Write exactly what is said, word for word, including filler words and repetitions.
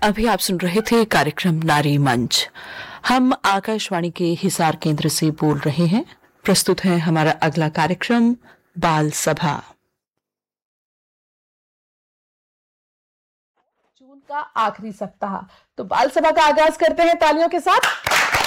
अभी आप सुन रहे थे कार्यक्रम नारी मंच। हम आकाशवाणी के हिसार केंद्र से बोल रहे हैं। प्रस्तुत है हमारा अगला कार्यक्रम बाल सभा। जून का आखिरी सप्ताह, तो बाल सभा का आगाज करते हैं तालियों के साथ।